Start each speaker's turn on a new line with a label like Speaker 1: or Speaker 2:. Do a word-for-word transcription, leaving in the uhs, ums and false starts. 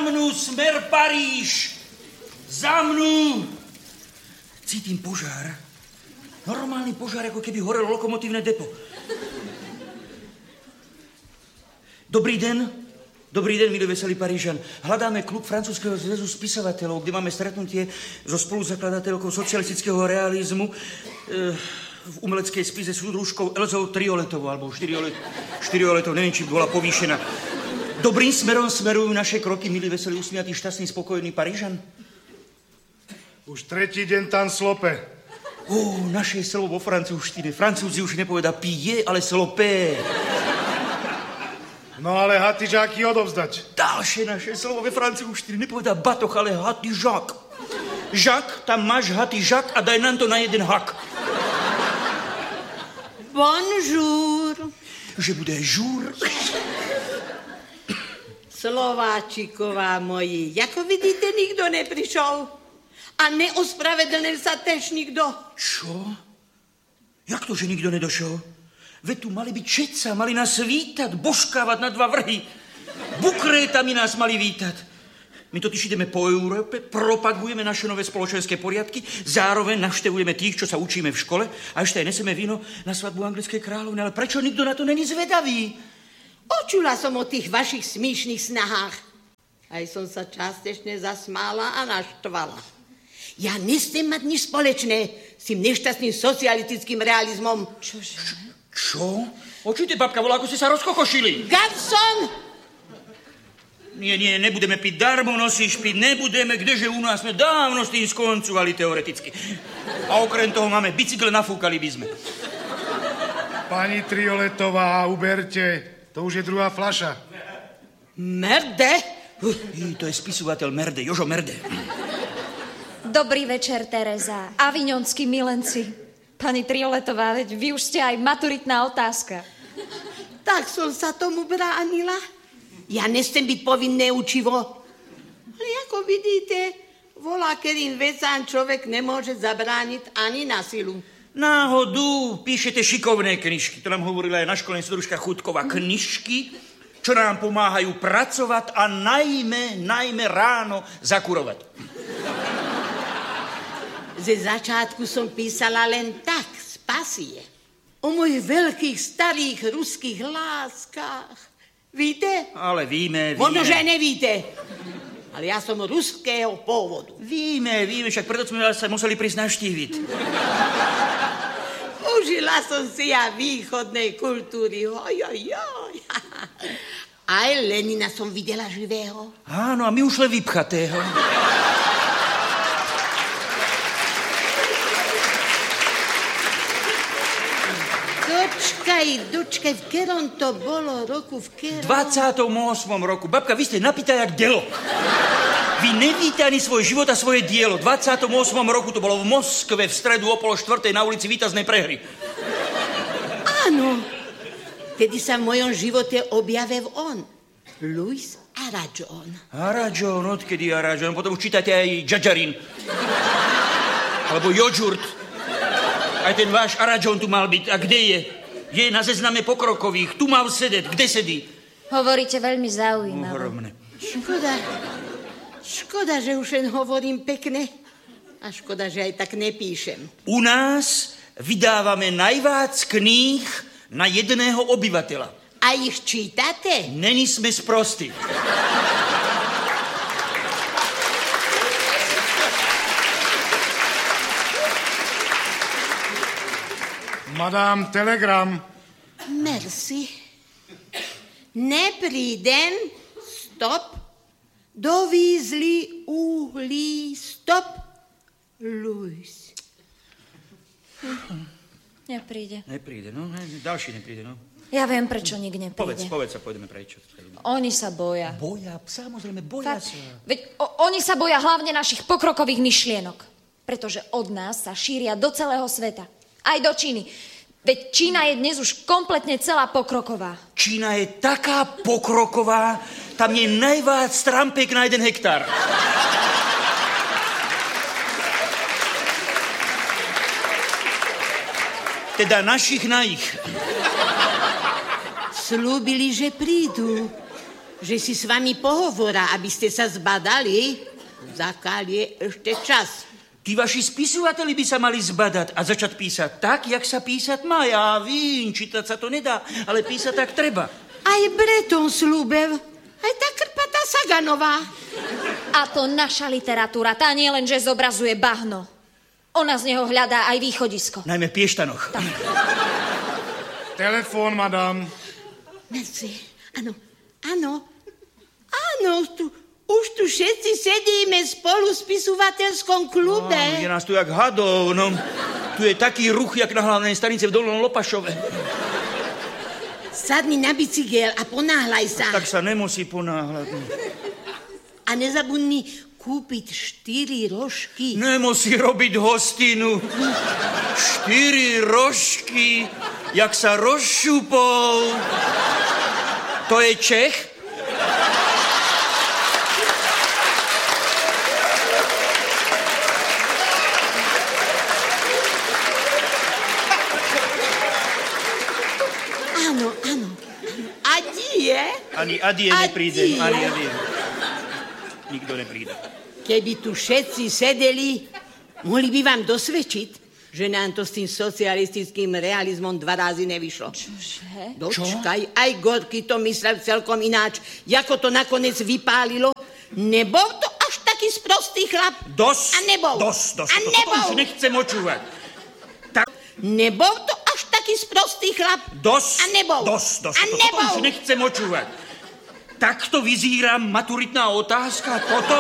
Speaker 1: mnu, smer Paríž! Za mnu! Cítim požár. Normálny požár, ako keby horelo lokomotívne depo. Dobrý den. Dobrý den, milý veselý Parížan. Hľadáme klub Francúzského zväzu spisovateľov, kde máme stretnutie so spoluzakladateľkou socialistického realizmu e, v umeleckej spise súdružkou Elzou Trioletovou, alebo Štyrioletov, neviem, či bola povýšená. Dobrým smerom smerujú naše kroky, milý veselý, usmiatý, šťastný, spokojný Parížan?
Speaker 2: Už tretí deň tam slope.
Speaker 1: Ó, naše slovo vo francúzštine. Francúzi už nepoveda pije, ale slope.
Speaker 2: No ale hatižáky odovzdať.
Speaker 1: Ďalšie naše slovo ve francúzštine nepovedá batoh, ale hatižák. Žak, tam máš hatižák a daj nám to na jeden hak.
Speaker 3: Bonjour.
Speaker 1: Že bude žúr.
Speaker 3: Slováčiková moji, ako vidíte, nikto neprišel. A neospravedlnil sa tež nikto.
Speaker 1: Čo? Jak to, že nikto nedošel? Veď tu mali byť všetci, mali nás vítať, božkávať na dva vrhy. Bukrétami nás mali vítať. My totiž ideme po Európe, propagujeme naše nové spoločenské poriadky, zároveň navštevujeme tých, čo sa učíme v škole a ešte aj neseme víno na svadbu anglickej kráľovny. Ale prečo nikto na to není zvedavý?
Speaker 3: Počula som o tých vašich smíšnych snahách. Aj som sa častečne zasmála a naštvala. Ja nechcem mať nič spoločné s tým nešťastným socialistickým realizmom.
Speaker 1: Čože? Čo? Očujte, babka, volá, ako ste sa rozkokošili.
Speaker 3: Garson!
Speaker 1: Nie, nie, nebudeme piť, darmo nosíš piť, nebudeme, kdeže u nás sme dávno s tým skoncovali teoreticky. A okrem toho máme bicykel, nafúkali by sme.
Speaker 2: Pani Trioletová, uberte, to už je druhá fľaša.
Speaker 3: Merde?
Speaker 1: Uh, to je spisovateľ Merde, Jožo Merde.
Speaker 4: Dobrý večer, Tereza. Avignonskí milenci. Pani Trioletová, veď vy už ste aj maturitná otázka.
Speaker 3: Tak som sa tomu bránila. Ja nechcem byť povinné učivo. Ale ako vidíte, volá, ktorým vecám človek nemôže zabrániť ani na silu.
Speaker 1: Náhodu, píšete šikovné knižky. To nám hovorila aj na školení súdružka Chudková. Knižky, čo nám pomáhajú pracovať a najmä, najmä ráno zakurovať.
Speaker 3: Ze začiatku som písala len tak, z pasie. O mojich veľkých, starých ruských láskach. Víte?
Speaker 1: Ale víme, víme.
Speaker 3: Možno, že nevíte. Ale ja som ruského pôvodu.
Speaker 1: Víme, víme, však preto sme sa museli prísť navštíviť.
Speaker 3: Užila som si ja východnej kultúry. Oj, oj, oj. Aj Lenina som videla živého.
Speaker 1: Áno, a my už len vypchatého.
Speaker 3: Dočkaj, dočkaj, v kerom to bolo roku, v kerom...
Speaker 1: dvadsiatom ôsmom roku. Babka, vy ste napýta jak delo. Vy nevíte ani svoj život a svoje dielo. V dvadsiatom ôsmom roku to bolo v Moskve v stredu o pol štvrtej na ulici Víťaznej prehry.
Speaker 3: Áno. Tedy sa v mojom živote objavil on. Louis Aragon.
Speaker 1: Aragon, odkedy Aragon? Potom už čítate aj Džadžarin. Alebo Jodžurt. Aj ten váš Aragon tu mal byť. A kde je? Je na zezname pokrokových. Tu mal sedieť. Kde sedí?
Speaker 4: Hovoríte veľmi zaujímavé.
Speaker 1: Ohromné.
Speaker 3: Škoda. Škoda, že už len hovorím pekne. A škoda, že aj tak nepíšem.
Speaker 1: U nás vydávame najvác kníh na jedného obyvateľa.
Speaker 3: A ich čítate?
Speaker 1: Není sme sprostí.
Speaker 2: Madame, telegram.
Speaker 3: Merci. Nepríden, stop, dovízli uhlí, stop, Louis.
Speaker 4: Nepríde.
Speaker 1: Nepríde, no, ne, ďalší nepríde, no.
Speaker 4: Ja viem, prečo nik nepríde.
Speaker 1: Povedz, povedz sa, pôjdeme preč.
Speaker 4: Oni sa boja.
Speaker 1: Boja, samozrejme, boja
Speaker 4: Fakt,
Speaker 1: sa.
Speaker 4: veď o, oni sa boja hlavne našich pokrokových myšlienok. Pretože od nás sa šíria do celého sveta. Aj do Číny. Veď Čína je dnes už kompletne celá pokroková.
Speaker 1: Čína je taká pokroková, tam je najvác trampek na jeden hektár. Teda našich na ich.
Speaker 3: Slúbili, že prídu. že si s vami pohovorá, aby ste sa zbadali, zakiaľ je ešte čas.
Speaker 1: Tí vaši spisovateli by sa mali zbadať a začať písať tak, jak sa písať má. Ja vím, čítať sa to nedá, ale písať tak treba.
Speaker 3: Aj Breton slúbev, aj tá krpatá Saganová.
Speaker 4: A to naša literatúra, tá nie len, že zobrazuje bahno. Ona z neho hľadá aj východisko.
Speaker 1: Najmä v Pieštanoch.
Speaker 4: Tak.
Speaker 2: Telefón, madam.
Speaker 3: Merci. Áno, áno, áno, tu, už tu všetci sedíme spolu v spisovateľskom klube.
Speaker 1: No, je nás tu jak hadov, no. Tu je taký ruch, jak na hlavnej stanice v Dolnom Lopašove.
Speaker 3: Sadni na bicykel a ponáhľaj sa.
Speaker 1: Tak sa nemusí ponáhľať.
Speaker 3: A nezabudni kúpiť štyri rožky.
Speaker 1: Nemusí robiť hostinu. Štyri rožky, jak sa rozšupol. To je Čech?
Speaker 3: Áno, áno. Adie?
Speaker 1: Ani Adie nepríde. Ani Adie. Nikto nepríde.
Speaker 3: Keby tu všetci sedeli, mohli by vám dosvedčiť, že nám to s tým socialistickým realizmom dva razy nevyšlo.
Speaker 4: Čože?
Speaker 3: Dočkaj, aj Gorky to myslel celkom ináč. Jako to nakoniec vypálilo, nebol to až taký sprostý chlap.
Speaker 1: Dosť,
Speaker 3: A nebol.
Speaker 1: dosť, dosť.
Speaker 3: A
Speaker 1: To-
Speaker 3: nebol.
Speaker 1: Toto už nechcem očúvať. Tak,
Speaker 3: Nebol to až taký sprostý chlap.
Speaker 1: dosť,
Speaker 3: A nebol.
Speaker 1: dosť, dosť.
Speaker 3: A
Speaker 1: Toto-
Speaker 3: nebol.
Speaker 1: Toto už nechcem očúvať. Takto vyzírá maturitná otázka, toto?